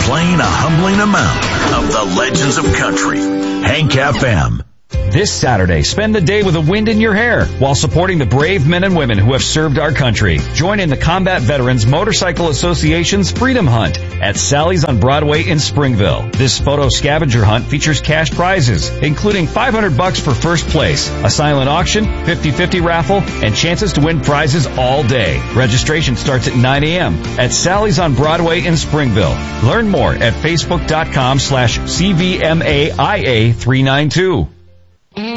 playing a humbling amount of the legends of country. Hank FM. This Saturday, spend the day with the wind in your hair while supporting the brave men and women who have served our country. Join in the Combat Veterans Motorcycle Association's Freedom Hunt at Sally's on Broadway in Springville. This photo scavenger hunt features cash prizes, including $500 for first place, a silent auction, 50-50 raffle, and chances to win prizes all day. Registration starts at 9 a.m. at Sally's on Broadway in Springville. Learn more at facebook.com/CVMAIA392.